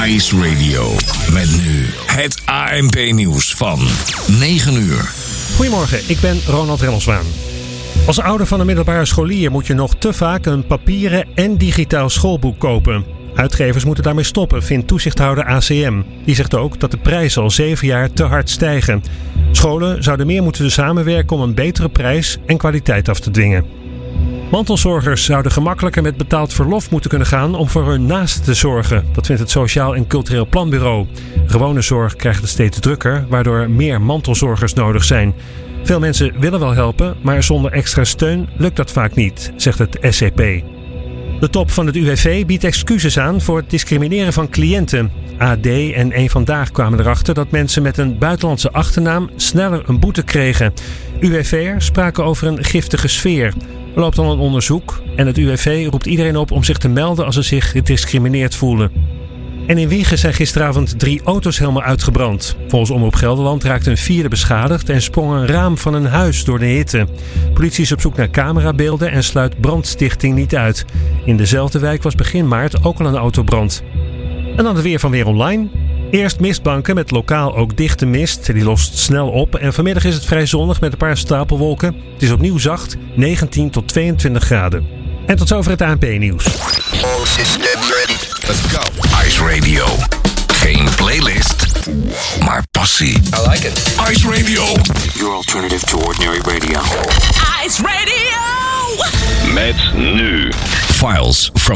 Ice Radio. Met nu het ANP-nieuws van 9 uur. Goedemorgen, ik ben Ronald Remmelswaan. Als ouder van een middelbare scholier moet je nog te vaak een papieren en digitaal schoolboek kopen. Uitgevers moeten daarmee stoppen, vindt toezichthouder ACM. Die zegt ook dat de prijzen al 7 jaar te hard stijgen. Scholen zouden meer moeten samenwerken om een betere prijs en kwaliteit af te dwingen. Mantelzorgers zouden gemakkelijker met betaald verlof moeten kunnen gaan om voor hun naasten te zorgen. Dat vindt het Sociaal en Cultureel Planbureau. Gewone zorg krijgt het steeds drukker, waardoor meer mantelzorgers nodig zijn. Veel mensen willen wel helpen, maar zonder extra steun lukt dat vaak niet, zegt het SCP. De top van het UWV biedt excuses aan voor het discrimineren van cliënten. AD en Eén Vandaag kwamen erachter dat mensen met een buitenlandse achternaam sneller een boete kregen. UWV'ers spraken over een giftige sfeer. Er loopt al een onderzoek en het UWV roept iedereen op om zich te melden als ze zich gediscrimineerd voelen. En in Wijchen zijn gisteravond 3 auto's helemaal uitgebrand. Volgens Omroep Gelderland raakte een 4e beschadigd en sprong een raam van een huis door de hitte. Politie is op zoek naar camerabeelden en sluit brandstichting niet uit. In dezelfde wijk was begin maart ook al een autobrand. En dan het weer van Weer Online. Eerst mistbanken met lokaal ook dichte mist. Die lost snel op en vanmiddag is het vrij zonnig met een paar stapelwolken. Het is opnieuw zacht, 19 tot 22 graden. En tot zover het ANP-nieuws. All systems ready. Let's go. Ice Radio. Geen playlist, maar passie. I like it. Ice Radio. Your alternative to ordinary radio. Ice Radio! Met nu Files from